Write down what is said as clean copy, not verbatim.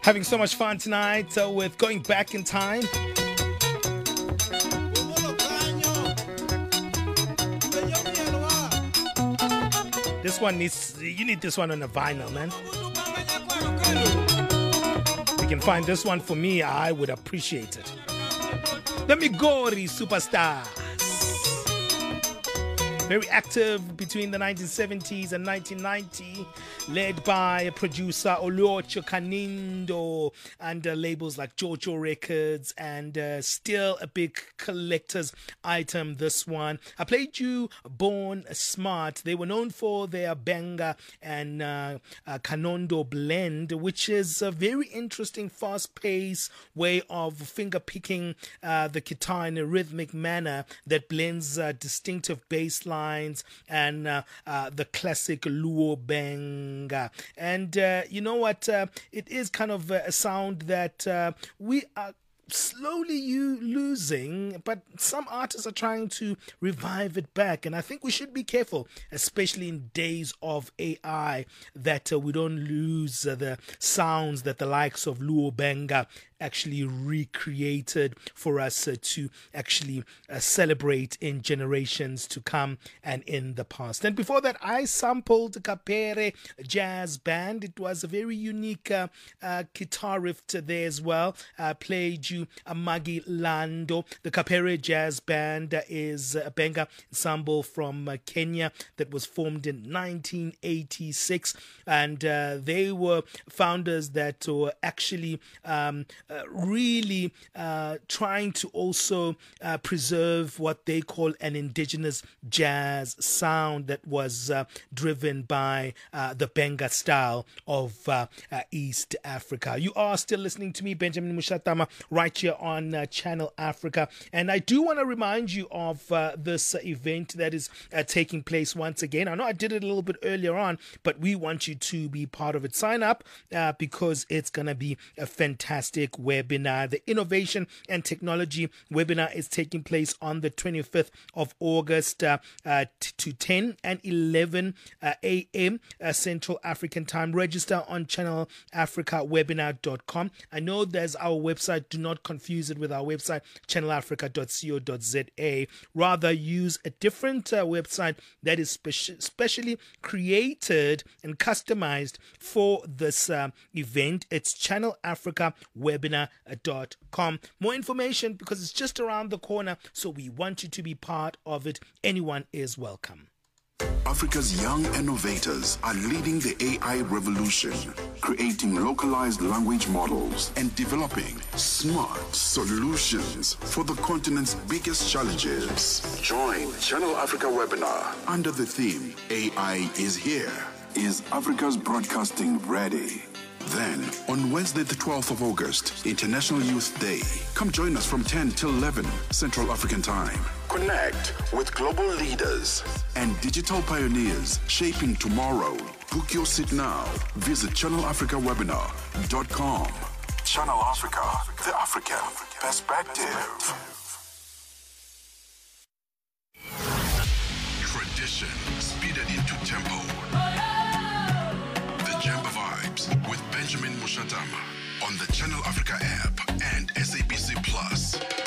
Having so much fun tonight with going back in time. This one you need this one on a vinyl, man. If you can find this one for me, I would appreciate it. The Migori Superstars. Very active between the 1970s and 1990, led by producer Oluocho Kanindo and labels like Jojo Records, and still a big collector's item, this one. I played you Born Smart. They were known for their Benga and Kanondo blend, which is a very interesting, fast-paced way of finger-picking the guitar in a rhythmic manner that blends distinctive bass lines and the classic Luo Benga. And you know what? It is kind of a sound that we are slowly losing, but some artists are trying to revive it back, and I think we should be careful, especially in days of AI, that we don't lose the sounds that the likes of Luo Benga actually recreated for us to actually celebrate in generations to come and in the past. And before that, I sampled Kapere Jazz Band. It was a very unique guitar riff there as well. I played you Amagi Lando. The Kapere Jazz Band is a Benga ensemble from Kenya that was formed in 1986, and they were founders that were actually really trying to also preserve what they call an indigenous jazz sound that was driven by the Benga style of East Africa. You are still listening to me, Benjamin Mushatama, right here on Channel Africa, and I do want to remind you of this event that is taking place once again. I know I did it a little bit earlier on, but we want you to be part of it. Sign up because it's going to be a fantastic webinar. The Innovation and Technology webinar is taking place on the 25th of August to 10 and 11 a.m. Central African time. Register on channelafricawebinar.com. I know there's our website. Do not confuse it with our website, channelafrica.co.za. Rather, use a different website that is specially created and customized for this event. It's channelafricawebinar.com. More information because it's just around the corner, so we want you to be part of it. Anyone is welcome. Africa's young innovators are leading the AI revolution, creating localized language models and developing smart solutions for the continent's biggest challenges. Join Channel Africa webinar under the theme AI is here. Is Africa's broadcasting ready? Then, on Wednesday the 12th of August, International Youth Day, come join us from 10 till 11 Central African Time. Connect with global leaders and digital pioneers shaping tomorrow. Book your seat now. Visit channelafricawebinar.com. Channel Africa, the African perspective. Tradition speeded into tempo. The Jamba Vibes with Benjamin Mushatama on the Channel Africa app and SABC Plus.